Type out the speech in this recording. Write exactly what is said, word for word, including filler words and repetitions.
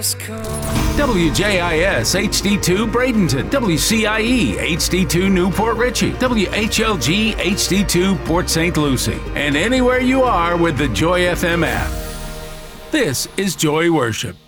just come. W J I S H D two Bradenton, W C I E H D two Newport Richey, W H L G H D two Port Saint Lucie, and anywhere you are with the Joy F M app. This is Joy Worship.